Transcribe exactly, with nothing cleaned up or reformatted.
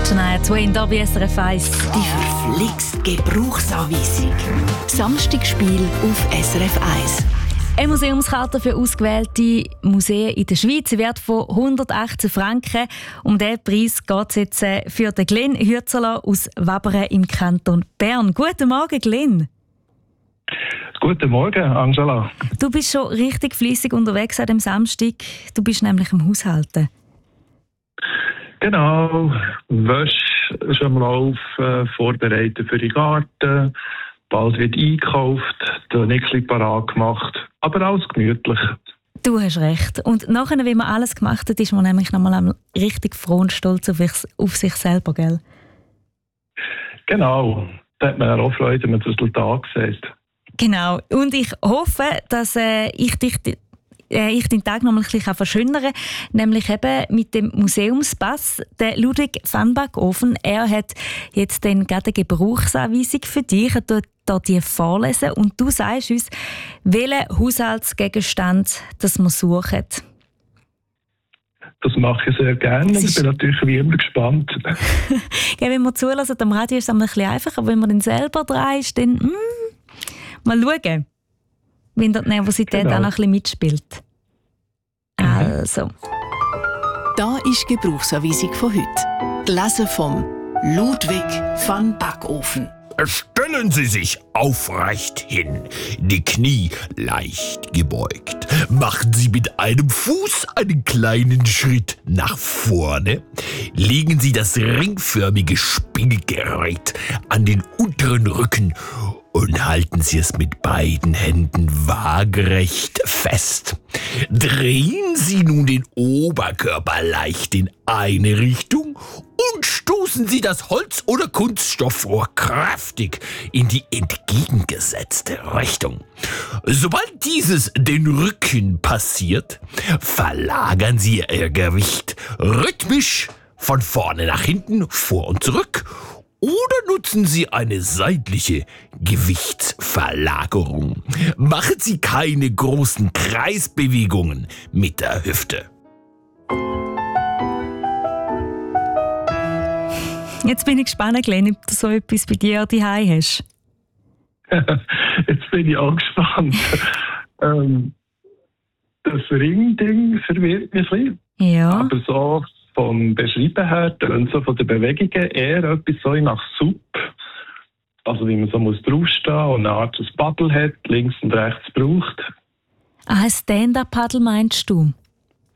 Shania Twain, da bei S R F eins. Die verflixt Gebrauchsanweisung. Samstagspiel auf S R F eins. Eine Museumskarte für ausgewählte Museen in der Schweiz, Wert von hundertachtzehn Franken. Um diesen Preis geht es jetzt für den Glenn Hürzeler aus Wabern im Kanton Bern. Guten Morgen, Glenn. Guten Morgen, Angela. Du bist schon richtig fleissig unterwegs an dem Samstag. Du bist nämlich im Haushalten. Genau. Wäsche schon am Lauf, äh, vorbereitet für den Garten. Bald wird eingekauft, der Nixli parat gemacht. Aber alles gemütlich. Du hast recht. Und nachher, wie man alles gemacht hat, ist man nämlich nochmal richtig froh und stolz auf, auf sich selber, gell? Genau. Da hat man auch Freude, wenn man das Resultat sieht. Genau. Und ich hoffe, dass äh, ich dich äh, ich den Tag noch mal ein bisschen verschönern kann. Nämlich eben mit dem Museumspass. Der Ludwig van Backofen, er hat jetzt dann gerade eine Gebrauchsanweisung für dich. Er tut da die vorlesen und du sagst uns, welchen Haushaltsgegenstand das wir suchen. Das mache ich sehr gerne. Ich bin natürlich wie immer gespannt. Ja, wenn wir zulassen, am Radio ist es ein bisschen einfacher, aber wenn man dann selber dran ist, dann mm, mal schauen, wenn dort die Nervosität genau auch noch ein bisschen mitspielt. Mhm. Also. Da ist die Gebrauchsanweisung von heute. Gelesen vom Ludwig van Backofen. Stellen Sie sich aufrecht hin, die Knie leicht gebeugt. Machen Sie mit einem Fuß einen kleinen Schritt nach vorne. Legen Sie das ringförmige Spielgerät an den unteren Rücken und halten Sie es mit beiden Händen waagerecht fest. Drehen Sie nun den Oberkörper leicht in eine Richtung und stoßen Sie das Holz- oder Kunststoffrohr kräftig in die entgegengesetzte Richtung. Sobald dieses den Rücken passiert, verlagern Sie Ihr Gewicht rhythmisch von vorne nach hinten, vor und zurück. Oder nutzen Sie eine seitliche Gewichtsverlagerung. Machen Sie keine großen Kreisbewegungen mit der Hüfte. Jetzt bin ich gespannt, Glenn, ob du so etwas bei dir daheim hast. Jetzt bin ich auch gespannt. ähm, das Ringding verwirrt mich ein bisschen. Ja. Aber so vom Beschreiben her, und so von den Bewegungen eher etwas so nach Sub. Also wie man so muss draufstehen und eine Art Paddel hat, links und rechts braucht. Ah, ein Stand-Up-Paddel meinst du?